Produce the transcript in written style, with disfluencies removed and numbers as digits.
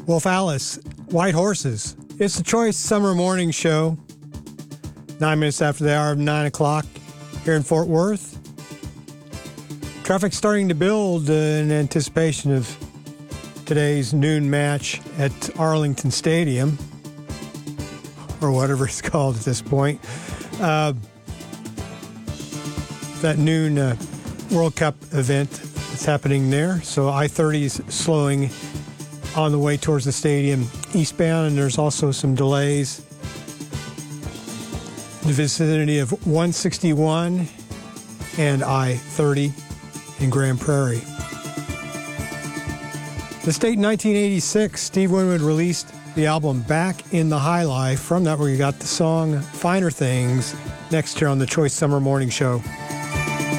Wolf Alice, White Horses. It's the Choice Summer Morning Show. 9 minutes after the hour of 9 o'clock here in Fort Worth. Traffic starting to build in anticipation of today's noon match at Arlington Stadium, or whatever it's called at this point. That noon World Cup event that's happening there. So I-30 is slowing on the way towards the stadium eastbound, and there's also some delays in the vicinity of 161 and I-30 in Grand Prairie. The state in 1986, Steve Winwood released the album Back in the High Life. From that, we got the song Finer Things next here on the Choice Summer Morning Show.